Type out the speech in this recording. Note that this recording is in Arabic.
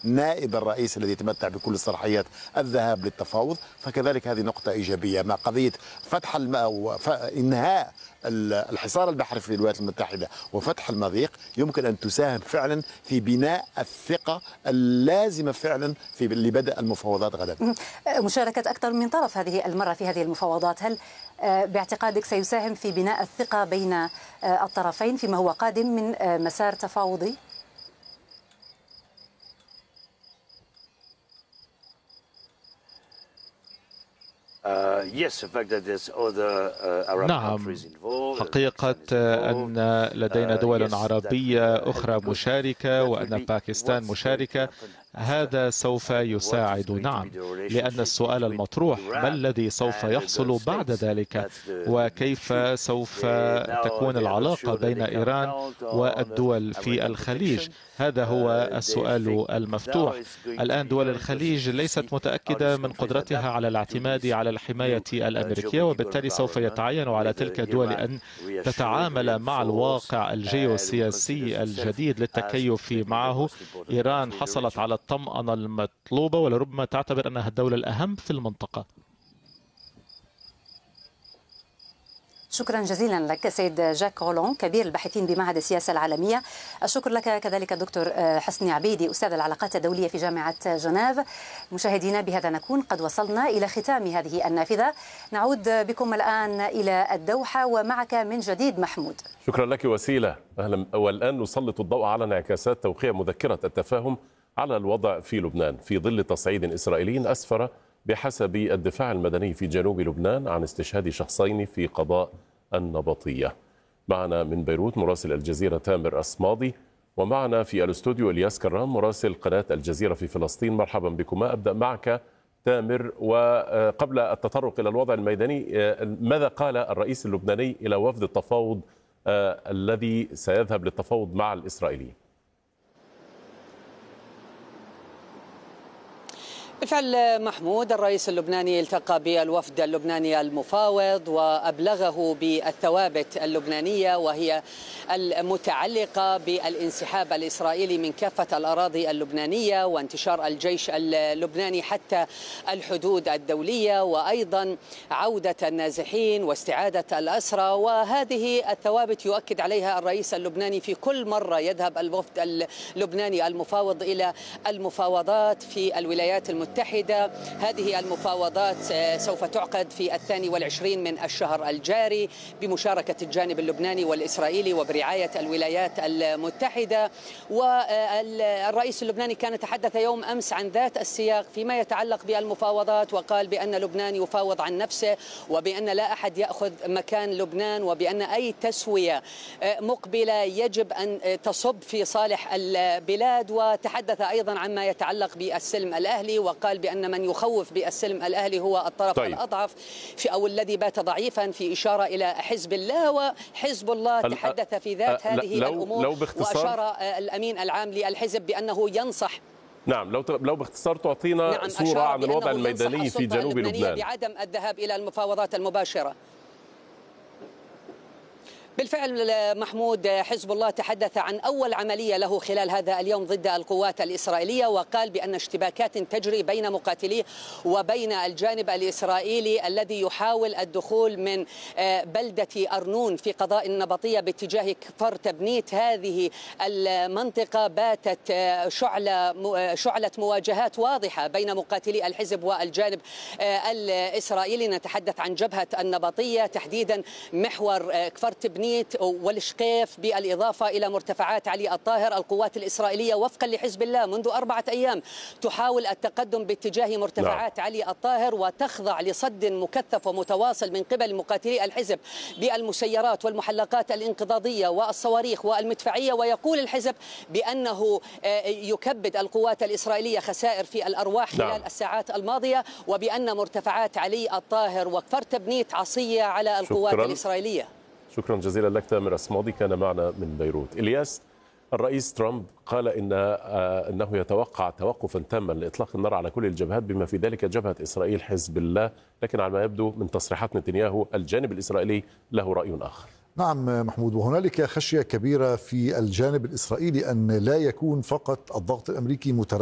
نائب الرئيس الذي يتمتع بكل الصلاحيات الذهاب للتفاوض، فكذلك هذه نقطة إيجابية. مع قضية فتح إنهاء الحصار البحري في الولايات المتحدة وفتح المضيق يمكن أن تساهم فعلا في بناء الثقة اللازمة فعلا لبدء المفاوضات غدا. مشاركة أكثر من طرف هذه المرة في هذه المفاوضات، هل باعتقادك سيساهم في بناء الثقة بين الطرفين فيما هو قادم من مسار تفاوضي؟ نعم، حقيقة أن لدينا دول عربية أخرى مشاركة وأن باكستان مشاركة، هذا سوف يساعد. نعم، لأن السؤال المطروح ما الذي سوف يحصل بعد ذلك، وكيف سوف تكون العلاقة بين إيران والدول في الخليج؟ هذا هو السؤال المفتوح. الآن دول الخليج ليست متأكدة من قدرتها على الاعتماد على الحماية الأمريكية، وبالتالي سوف يتعين على تلك الدول أن تتعامل مع الواقع الجيوسياسي الجديد للتكيف معه. إيران حصلت على الطمأنة المطلوبة ولربما تعتبر أنها الدولة الأهم في المنطقة. شكرا جزيلا لك سيد جاك غولون، كبير الباحثين بمعهد السياسة العالمية. الشكر لك كذلك دكتور حسني عبيدي، أستاذ العلاقات الدولية في جامعة جنيف. مشاهدينا، بهذا نكون قد وصلنا إلى ختام هذه النافذة. نعود بكم الآن إلى الدوحة ومعك من جديد محمود. شكرا لك وسيلة. أهلا. والآن نسلط الضوء على انعكاسات توقيع مذكرة التفاهم على الوضع في لبنان في ظل تصعيد إسرائيلي أسفر بحسب الدفاع المدني في جنوب لبنان عن استشهاد شخصين في قضاء النبطية. معنا من بيروت مراسل الجزيرة تامر أصمادي، ومعنا في الاستوديو إلياس كرام مراسل قناة الجزيرة في فلسطين. مرحبا بكما. أبدأ معك تامر، وقبل التطرق إلى الوضع الميداني، ماذا قال الرئيس اللبناني إلى وفد التفاوض الذي سيذهب للتفاوض مع الإسرائيليين؟ بالفعل محمود، الرئيس اللبناني التقى بالوفد اللبناني المفاوض وأبلغه بالثوابت اللبنانية وهي المتعلقة بالانسحاب الإسرائيلي من كافة الأراضي اللبنانية وانتشار الجيش اللبناني حتى الحدود الدولية، وأيضا عودة النازحين واستعادة الأسرى. وهذه الثوابت يؤكد عليها الرئيس اللبناني في كل مرة يذهب الوفد اللبناني المفاوض إلى المفاوضات في الولايات المتحدة. هذه المفاوضات سوف تعقد في 22 من الشهر الجاري بمشاركة الجانب اللبناني والإسرائيلي وبرعاية الولايات المتحدة. والرئيس اللبناني كان تحدث يوم أمس عن ذات السياق فيما يتعلق بالمفاوضات، وقال بأن لبنان يفاوض عن نفسه وبأن لا أحد يأخذ مكان لبنان، وبأن أي تسوية مقبلة يجب أن تصب في صالح البلاد. وتحدث أيضا عما يتعلق بالسلم الأهلي، وقال بأن من يخوف بالسلم الأهلي هو الطرف الأضعف أو الذي بات ضعيفا، في إشارة إلى حزب الله. وحزب الله تحدث في ذات هذه الأمور، وأشار الأمين العام للحزب بأنه ينصح. نعم، لو باختصار تعطينا صورة عن الوضع الميداني في جنوب لبنان بعدم الذهاب إلى المفاوضات المباشرة. بالفعل محمود، حزب الله تحدث عن أول عملية له خلال هذا اليوم ضد القوات الإسرائيلية، وقال بأن اشتباكات تجري بين مقاتليه وبين الجانب الإسرائيلي الذي يحاول الدخول من بلدة أرنون في قضاء النبطية باتجاه كفر تبنيت. هذه المنطقة باتت شعلة مواجهات واضحة بين مقاتلي الحزب والجانب الإسرائيلي. نتحدث عن جبهة النبطية تحديدا محور كفر تبنيت والشقيف، بالإضافة إلى مرتفعات علي الطاهر. القوات الإسرائيلية وفقا لحزب الله منذ 4 أيام تحاول التقدم باتجاه مرتفعات علي الطاهر، وتخضع لصد مكثف ومتواصل من قبل مقاتلي الحزب بالمسيرات والمحلقات الانقضاضية والصواريخ والمدفعية. ويقول الحزب بأنه يكبد القوات الإسرائيلية خسائر في الأرواح خلال الساعات الماضية، وبأن مرتفعات علي الطاهر وكفر تبنيت عصية على القوات الإسرائيلية. شكرا جزيلا لك تامر أصمادي، كان معنا من بيروت. إلياس، الرئيس ترامب قال إنه يتوقع توقفا تاما لإطلاق النار على كل الجبهات بما في ذلك جبهة إسرائيل حزب الله، لكن على ما يبدو من تصريحات نتنياهو الجانب الإسرائيلي له رأي آخر. نعم محمود، وهنالك خشية كبيرة في الجانب الإسرائيلي أن لا يكون فقط الضغط الأمريكي متردد